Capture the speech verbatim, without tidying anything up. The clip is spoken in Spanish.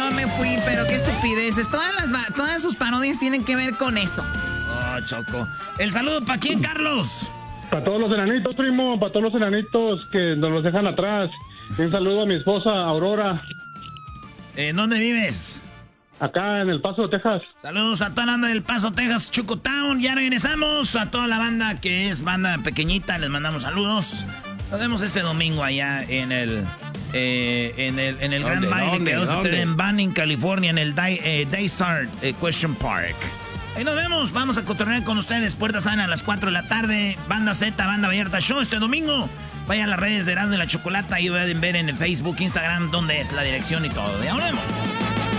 no me fui, pero qué estupideces. Todas las todas sus parodias tienen que ver con eso. Oh, Choco. ¿El saludo para quién, Carlos? Para todos los enanitos, primo, para todos los enanitos que nos los dejan atrás. Un saludo a mi esposa, Aurora. ¿En dónde vives? Acá en El Paso, Texas. Saludos a toda la banda del Paso, Texas, Chucotown. Ya regresamos. A toda la banda que es banda pequeñita, les mandamos saludos. Nos vemos este domingo allá en el eh, en el, en el Gran Baile que vamos a tener en Banning, California, en el Day, eh, Daystar eh, Question Park. Ahí nos vemos. Vamos a cotorrear con ustedes. Puerta Sana a las cuatro de la tarde. Banda Z, Banda Vallarta Show este domingo. Vayan a las redes de Erasmo y la Chocolata. Ahí pueden ver en el Facebook, Instagram, dónde es la dirección y todo. Ya nos vemos.